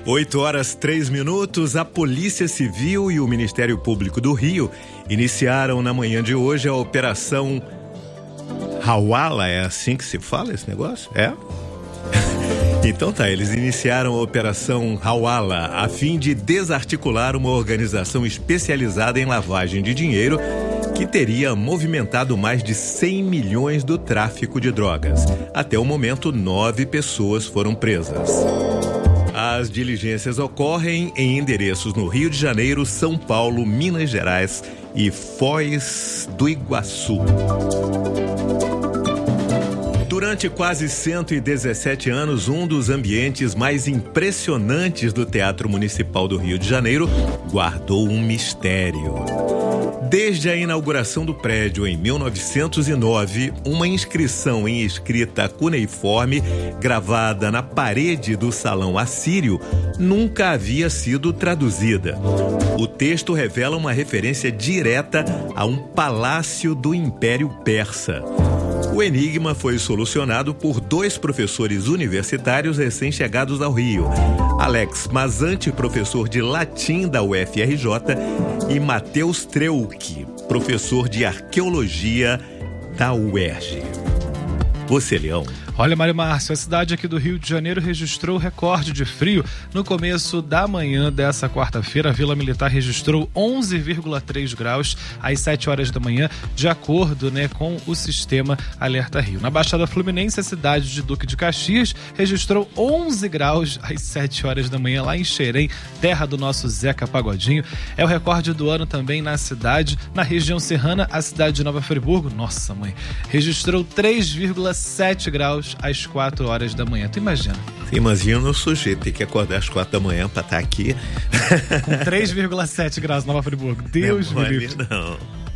8h03. A Polícia Civil e o Ministério Público do Rio iniciaram na manhã de hoje a Operação Hawala. É assim que se fala esse negócio? É? Então tá, eles iniciaram a Operação Hawala a fim de desarticular uma organização especializada em lavagem de dinheiro que teria movimentado mais de 100 milhões do tráfico de drogas. Até o momento, 9 pessoas foram presas. As diligências ocorrem em endereços no Rio de Janeiro, São Paulo, Minas Gerais e Foz do Iguaçu. Durante quase 117 anos, um dos ambientes mais impressionantes do Teatro Municipal do Rio de Janeiro guardou um mistério. Desde a inauguração do prédio em 1909, uma inscrição em escrita cuneiforme gravada na parede do Salão Assírio nunca havia sido traduzida. O texto revela uma referência direta a um palácio do Império Persa. O enigma foi solucionado por 2 professores universitários recém-chegados ao Rio: Alex Mazante, professor de latim da UFRJ, e Matheus Treucchi, professor de arqueologia da UERJ. Você, Leão. Olha, Mário Márcio, a cidade aqui do Rio de Janeiro registrou recorde de frio. No começo da manhã dessa quarta-feira, a Vila Militar registrou 11,3 graus às 7 horas da manhã, de acordo com o sistema Alerta Rio. Na Baixada Fluminense, a cidade de Duque de Caxias registrou 11 graus às 7 horas da manhã, lá em Xerém, terra do nosso Zeca Pagodinho. É o recorde do ano também na cidade. Na região serrana, a cidade de Nova Friburgo, nossa mãe, registrou 3,7 graus às 4 horas da manhã. Tu imagina? Imagina o sujeito ter que acordar às 4 da manhã pra estar aqui. Com 3,7 graus Nova Friburgo. Deus me livre. Não.